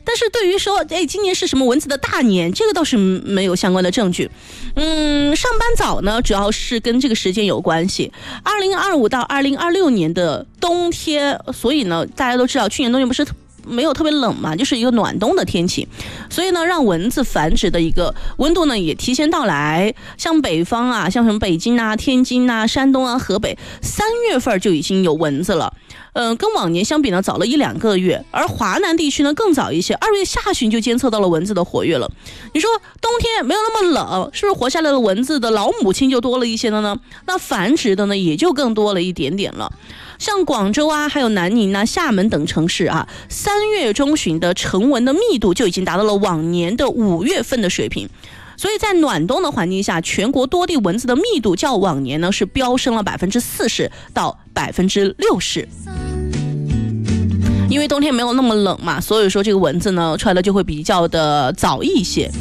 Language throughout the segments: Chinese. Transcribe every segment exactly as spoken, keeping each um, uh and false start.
但是对于说，哎，今年是什么蚊子的大年，这个倒是没有相关的证据。嗯，上班早呢，主要是跟这个时间有关系。二零二五到二零二六年的冬天，所以呢，大家都知道，去年冬天不是没有特别冷嘛，就是一个暖冬的天气，所以呢，让蚊子繁殖的一个温度呢也提前到来。像北方啊，像什么北京啊、天津啊、山东啊、河北，三月份就已经有蚊子了。嗯、呃，跟往年相比呢，早了一两个月。而华南地区呢更早一些，二月下旬就监测到了蚊子的活跃了。你说冬天没有那么冷，是不是活下来的蚊子的老母亲就多了一些了呢？那繁殖的呢也就更多了一点点了。像广州啊，还有南宁啊、厦门等城市啊，三月中旬的成蚊的密度就已经达到了往年的五月份的水平。所以在暖冬的环境下，全国多地蚊子的密度较往年呢是飙升了百分之四十到百分之六十。因为冬天没有那么冷嘛，所以说这个蚊子呢出来的就会比较的早一些。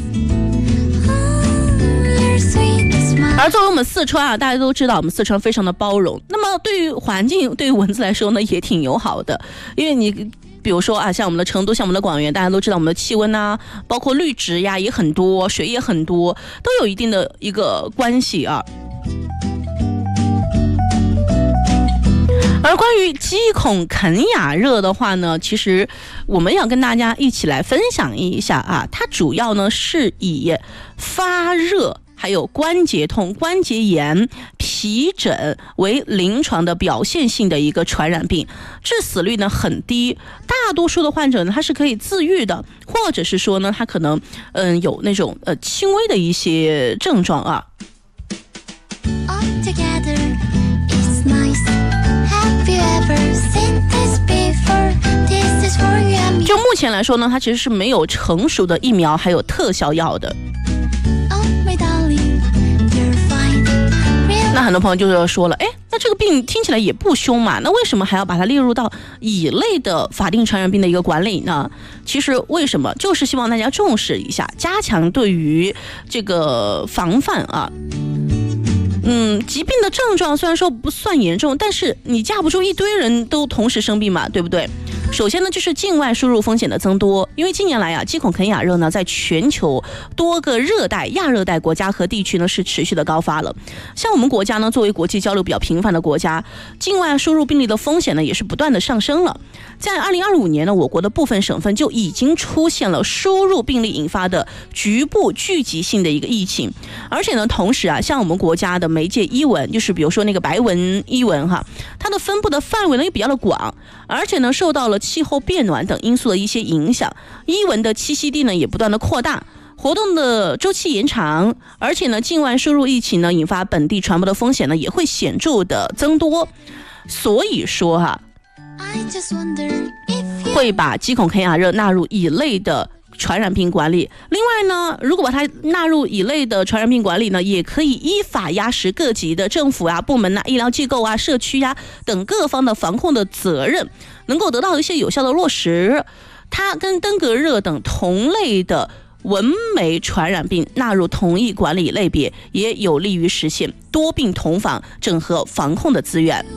而作为我们四川啊，大家都知道我们四川非常的包容，那么对于环境，对于蚊子来说呢也挺友好的。因为你比如说啊，像我们的成都，像我们的广元，大家都知道我们的气温啊，包括绿植呀也很多，水也很多，都有一定的一个关系啊。而关于鸡孔肯雅热的话呢，其实我们要跟大家一起来分享一下啊，它主要呢是以发热还有关节痛、关节炎、皮疹为临床的表现性的一个传染病，致死率呢很低，大多数的患者呢它是可以自愈的，或者是说呢它可能嗯有那种呃轻微的一些症状啊。就目前来说呢，它其实是没有成熟的疫苗还有特效药的。那很多朋友就说了，哎，那这个病听起来也不凶嘛，那为什么还要把它列入到乙类的法定传染病的一个管理呢？其实为什么，就是希望大家重视一下，加强对于这个防范啊。嗯，疾病的症状虽然说不算严重，但是你架不住一堆人都同时生病嘛，对不对？首先呢，就是境外输入风险的增多，因为近年来啊，鸡孔肯雅热呢，在全球多个热带、亚热带国家和地区呢是持续的高发了。像我们国家呢，作为国际交流比较频繁的国家，境外输入病例的风险呢也是不断的上升了。在二零二五年呢，我国的部分省份就已经出现了输入病例引发的局部聚集性的一个疫情，而且呢，同时啊，像我们国家的媒介伊蚊，就是比如说那个白纹伊蚊哈，它的分布的范围呢也比较的广，而且呢，受到了气候变暖等因素的一些影响，伊蚊的栖息地呢也不断的扩大，活动的周期延长，而且呢，境外输入疫情呢引发本地传播的风险呢也会显著的增多，所以说哈、啊，会把鸡孔肯雅热纳入乙类的传染病管理。另外呢，如果把它纳入乙类的传染病管理呢，也可以依法压实各级的政府啊、部门啊、医疗机构啊、社区呀、啊、等各方的防控的责任，能够得到一些有效的落实。它跟登革热等同类的蚊媒传染病纳入同一管理类别，也有利于实现多病同防、整合防控的资源。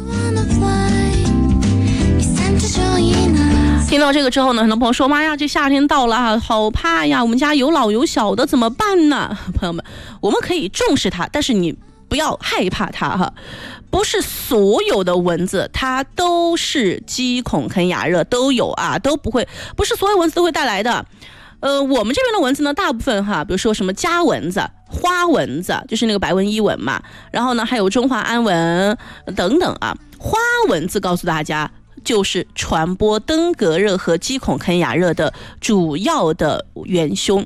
听到这个之后呢，很多朋友说，妈呀，这夏天到了，好怕呀，我们家有老有小的怎么办呢？朋友们，我们可以重视它，但是你不要害怕它哈。不是所有的蚊子它都是鸡孔肯雅热都有啊，都不会，不是所有蚊子都会带来的。呃，我们这边的蚊子呢，大部分哈，比如说什么家蚊子、花蚊子，就是那个白纹伊蚊嘛，然后呢还有中华氨蚊等等啊。花蚊子告诉大家，就是传播登革热和鸡孔肯雅热的主要的元凶。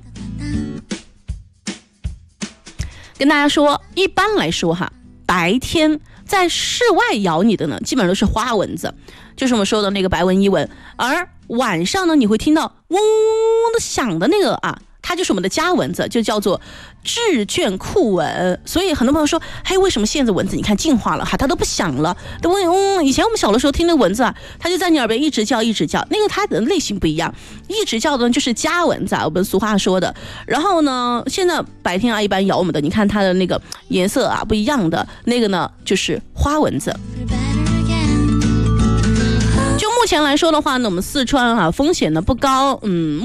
跟大家说，一般来说哈，白天在室外咬你的呢，基本上都是花蚊子，就是我们说的那个白纹伊蚊。而晚上呢，你会听到嗡嗡嗡的响的那个啊，它就是我们的家蚊子，就叫做致卷库蚊。所以很多朋友说，嘿，为什么现在蚊子你看进化了哈，它都不响了？都问，嗯，以前我们小的时候听那个蚊子啊，它就在你耳边一直叫一直叫，那个它的类型不一样，一直叫的就是家蚊子啊，我们俗话说的。然后呢，现在白天啊一般咬我们的，你看它的那个颜色啊不一样的，那个呢就是花蚊子。就目前来说的话呢，我们四川啊风险呢不高，嗯。